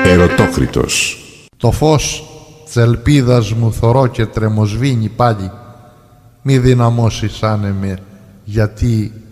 Ερωτόκριτος. Το φως της ελπίδας μου θωρώ και τρεμοσβήνει πάλι. Μη δυναμώσεις άνεμε, γιατί